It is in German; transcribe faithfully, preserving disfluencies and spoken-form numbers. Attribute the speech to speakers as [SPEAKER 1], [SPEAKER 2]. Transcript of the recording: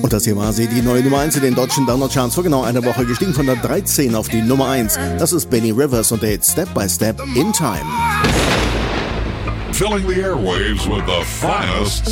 [SPEAKER 1] Und das hier war sie, die neue Nummer eins in den deutschen Download-Charts. Vor genau einer Woche gestiegen von der dreizehn auf die Nummer eins. Das ist Benny Rivers und der Hit Step by Step in Time.
[SPEAKER 2] Filling the airwaves with the finest